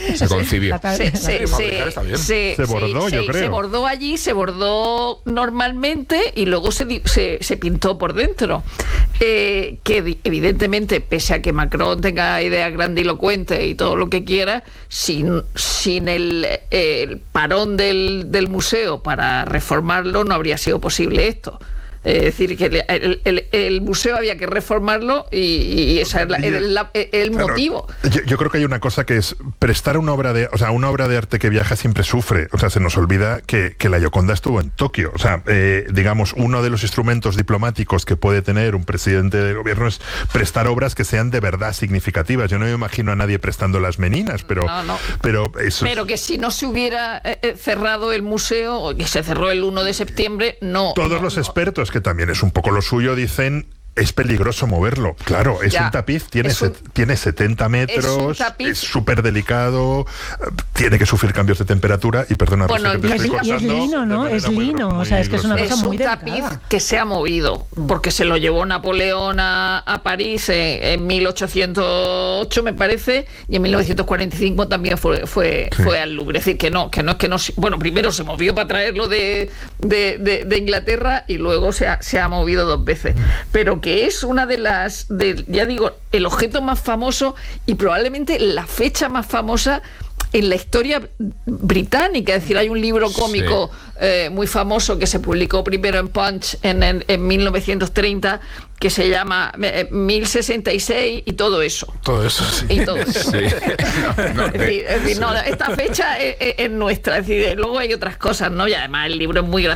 Se concibió. Se bordó, yo creo. Se bordó allí, se bordó normalmente y luego se pintó por dentro. Que evidentemente, pese a que Macron tenga ideas grandilocuentes y todo lo que quiera, sin el parón del museo para reformarlo no habría sido posible esto. Es decir, que el museo había que reformarlo y ese era el motivo. Yo creo que hay una cosa que es prestar una obra de arte que viaja siempre sufre. O sea, se nos olvida que la Gioconda estuvo en Tokio. O sea, digamos, uno de los instrumentos diplomáticos que puede tener un presidente de gobierno es prestar obras que sean de verdad significativas. Yo no me imagino a nadie prestando las Meninas, pero que si no se hubiera cerrado el museo, o que se cerró el 1 de septiembre, Todos los expertos, que también es un poco lo suyo, dicen: es peligroso moverlo. Claro, es un tapiz, tiene 70 metros, es súper delicado, tiene que sufrir cambios de temperatura y perdona, Rosa, que te estoy cortando. Y es lino, ¿no? Es lino, o sea, es que es una cosa muy delicada. Es un tapiz que se ha movido, porque se lo llevó Napoleón a París en 1808, me parece, y en 1945 también fue al Louvre. Es decir, que no, bueno, primero se movió para traerlo de Inglaterra y luego se ha movido 2 veces. Pero que es una ya digo, el objeto más famoso y probablemente la fecha más famosa en la historia británica. Es decir, hay un libro cómico muy famoso que se publicó primero en Punch en 1930, que se llama 1066 y todo eso. Todo eso, sí. Y todo eso. Sí. Es decir, esta fecha es nuestra. Es decir, luego hay otras cosas, ¿no? Y además el libro es muy gracioso.